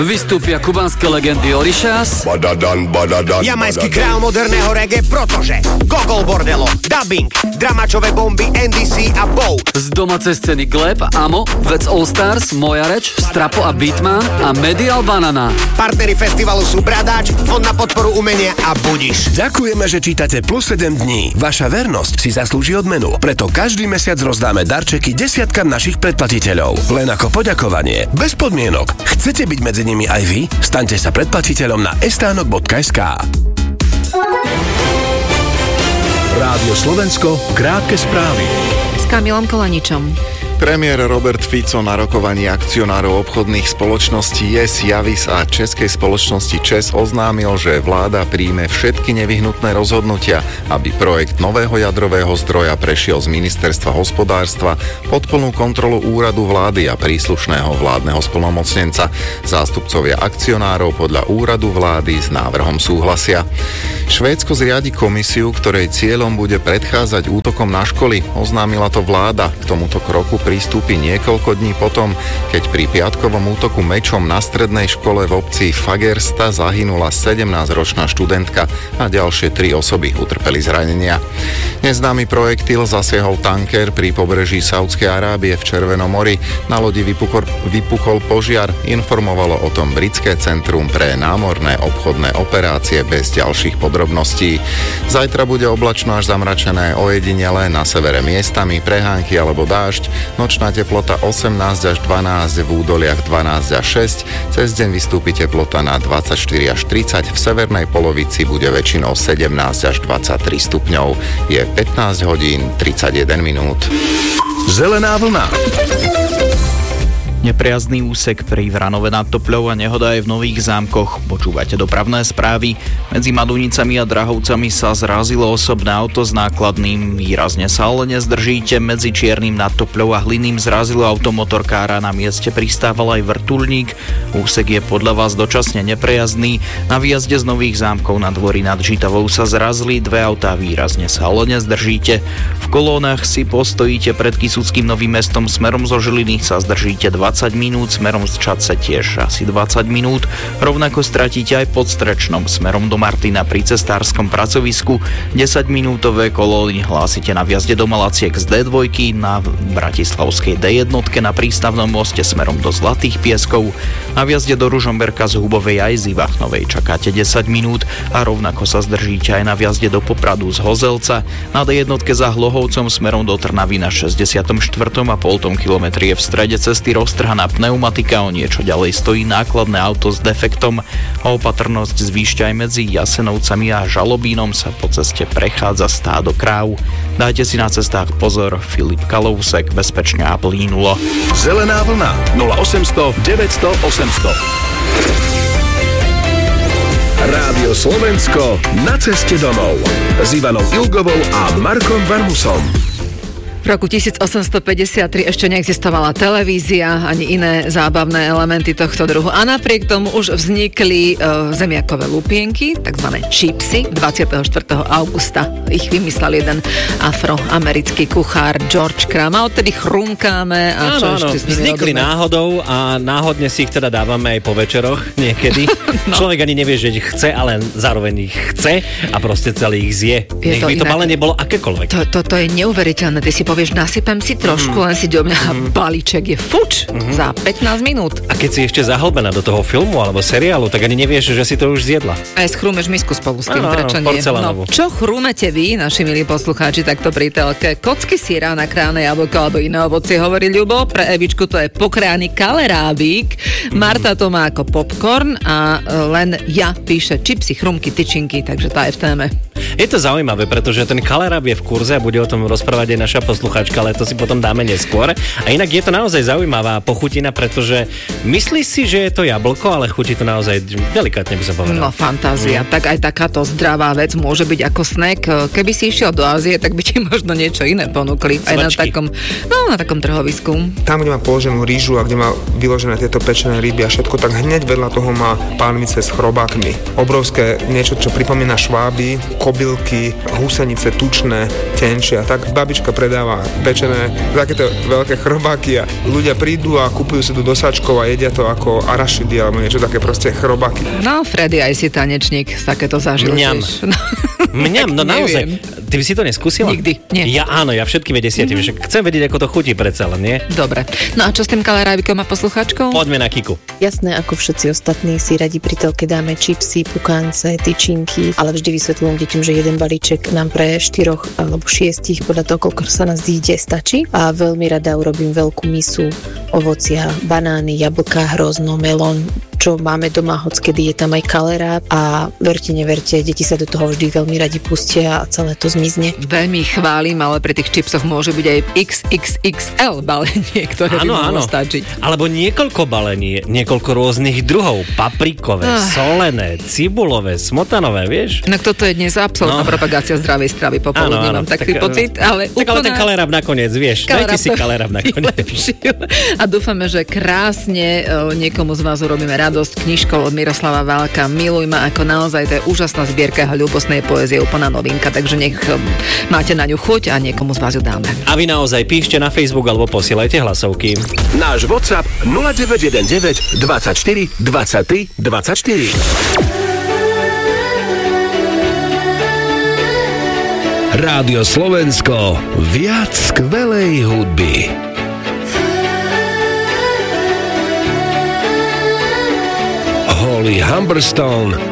Vystúpia kubanské legendy Orishas, jamajský král moderného reggae Protože, Gogol Bordello, Dubbing, dramačové bomby NDC a Bow. z domácej scény Gleb, Amo, Vec All Stars, Moja reč, Strapo a Beatman a Medial Banana. Partneri festivalu sú Bradáč, Fond na podporu umenia a Budiš. Ďakujeme, že čítate Plus 7 dní. Vaša vernosť si zaslúži odmenu. Preto každý mesiac rozdáme darčeky desiatkam našich predplatiteľov. Len ako poďakovanie. Bez podmienok. Chcete byť medzi nimi aj vy? Staňte sa predplatiteľom na estánok.sk. Rádio Slovensko, krátke správy. S Kamilom Kolaničom. Premiér Robert Fico na rokovaní akcionárov obchodných spoločností Yes, Javis a českej spoločnosti ČEZ oznámil, že vláda príjme všetky nevyhnutné rozhodnutia, aby projekt nového jadrového zdroja prešiel z ministerstva hospodárstva pod plnú kontrolu úradu vlády a príslušného vládneho splnomocnenca. Zástupcovia akcionárov podľa úradu vlády s návrhom súhlasia. Švédsko zriadi komisiu, ktorej cieľom bude predchádzať útokom na školy. Oznámila to vláda. K tomuto kroku pristúpi niekoľko dní potom, keď pri piatkovom útoku mečom na strednej škole v obci Fagersta zahynula 17-ročná študentka a ďalšie 3 osoby utrpeli zranenia. Neznámy projektil zasiahol tanker pri pobreží Saúdskej Arábie v Červenom mori. Na lodi vypukol požiar, informovalo o tom Britské centrum pre námorné obchodné operácie bez ďalších podrobností. Zajtra bude oblačno až zamračené, ojedinele na severe miestami prehánky alebo dážď. Nočná teplota 18 až 12, v údoliach 12 až 6, cez deň vystúpi teplota na 24 až 30, v severnej polovici bude väčšinou 17 až 23 stupňov. Je 15 hodín 31 minút. Zelená vlna. Nepriazný úsek pri Vranove nad Topľou a nehoda je v Nových Zámkoch. Počúvate dopravné správy. Medzi Madunicami a Drahovcami sa zrazilo osobné auto s nákladným. Výrazne sa ale nezdržíte. Medzi Čiernym nad Topľou a Hlinným zrazilo auto motorkára. Na mieste pristával aj vrtuľník. Úsek je podľa vás dočasne neprejazdný. Na výjazde z Nových Zámkov na Dvory nad Žitavou sa zrazili 2 autá. Výrazne sa ale nezdržíte. V kolónach si postojíte pred Kysuckým Novým Mestom. Smerom zo Žiliny sa zdržíte 20 minút, smerom z Čadce tiež asi 20 minút. Rovnako stratíte aj pod Strečnom smerom do Martina pri cestárskom pracovisku. 10-minútové kolóny hlásite na vjazde do Malaciek z D2, na bratislavskej D1 na prístavnom moste smerom do Zlatých Pieskov. Na vjazde do Ružomberka z Hubovej aj z Ivachnovej čakáte 10 minút a rovnako sa zdržíte aj na vjazde do Popradu z Hozelca. Na D1 za Hlohovcom smerom do Trnavy na 64,5 kilometri je v strede cesty roztrhaná pneumatika, o niečo ďalej stojí nákladné auto s defektom a opatrnosť zvýšťte aj medzi Jasenovcami a Žalobínom, sa po ceste prechádza stádo kráv. Dajte si na cestách pozor. Filip Kalousek, bezpečne a plínulo. Zelená vlna 0800 900 800. Rádio Slovensko na ceste domov s Ivanou Ilgovou a Markom Varmusom. V roku 1853 ešte neexistovala televízia ani iné zábavné elementy tohto druhu. A napriek tomu už vznikli zemiakové lupienky, takzvané chipsy. 24. augusta ich vymyslel jeden afroamerický kuchár George Crumb. A odtedy chrumkáme. A čo áno, ešte s nimi vznikli robíme? náhodou a náhodne si ich teda dávame aj po večeroch niekedy. No. Človek ani nevie, že ich chce, ale zároveň ich chce a proste celý ich zje. Nech by to balenie bolo akékoľvek. To je neuveriteľné. Ty si povieš, nasypem si trošku, len si ďobňa a balíček je fuč za 15 minút. A keď si ešte zahlbená do toho filmu alebo seriálu, tak ani nevieš, že si to už zjedla. Aj schrúmeš misku spolu s tým, Áno, prečo nie? porcelánovú. No, čo chrúmete vy, naši milí poslucháči, takto pri telke? Kocky syra, nakráne jablko alebo iné ovocie, hovorí Ľubo. Pre Evičku to je pokrájaný kalerábik. Marta to má ako popcorn a len ja píše čipsy, chrumky, tyčinky, takže tá je v téme. Je to zaujímavé, pretože ten kaleráb je v kurze a bude o tom rozprávať aj naša poslucháčka, ale to si potom dáme neskôr. A inak je to naozaj zaujímavá pochutina, pretože myslíš si, že je to jablko, ale chutí to naozaj delikátne, by som povedal. No fantázia, tak aj takáto zdravá vec môže byť ako snack. Keby si išiel do Ázie, tak by ti možno niečo iné ponúkli. Aj na takom trhovisku. Tam, kde má položenú rýžu a kde má vyložené tieto pečené ryby a všetko, tak hneď vedľa toho má pánvice s chrobákmi. Obrovské niečo, čo pripomína šváby, kobylky, húsenice tučné, tenčie a tak babička predáva a pečené, takéto veľké chrobáky a ľudia prídu a kupujú si tu do sáčkov a jedia to ako arašidy alebo niečo také proste chrobáky. No, Freddy, aj si tanečník, takéto zažil tiež. Mňam, no naozaj. Ty by si to neskúsila? Nikdy, nie. Ja áno, ja všetkými 10. Chcem vedieť, ako to chutí predsa len, nie? Dobre. No a čo s tým kalerábikom a poslucháčkou? Poďme na Kiku. Jasné, ako všetci ostatní si radi pri telke dáme čipsy, pukance, tyčinky, ale vždy vysvetľujem deťom, že jeden balíček nám pre 4 alebo 6 podľa toho, koľko sa nás zíde, stačí. A veľmi rada urobím veľkú misu ovocia, banány, jablká, hrozno, melón, čo máme doma, hockedy je tam aj kaleráb a verte, neverte, deti sa do toho vždy veľmi radi pustia a celé to zmizne. Veľmi chválim, ale pri tých čipsoch môže byť aj XXXL balenie, ktoré by mohlo stačiť. Alebo niekoľko balení, niekoľko rôznych druhov, paprikové, solené, cibulové, smotanové, vieš? No toto je dnes absolútna propagácia zdravej stravy popoludní, mám taký pocit, ale tak ale ten kaleráb nakoniec, vieš, dajte si kaleráb nakoniec. A dúfame, že krásne niekomu z vás urobíme radosť knižkou od Miroslava Válka Miluj ma, ako naozaj to je úžasná zbierka ľúbostnej poézie, úplná novinka, takže nech máte na ňu chuť a niekomu z vás ju dáme. A vy naozaj píšte na Facebook alebo posielajte hlasovky. Náš WhatsApp 0919 24 23 24. Rádio Slovensko, viac skvelej hudby. Holly Humberstone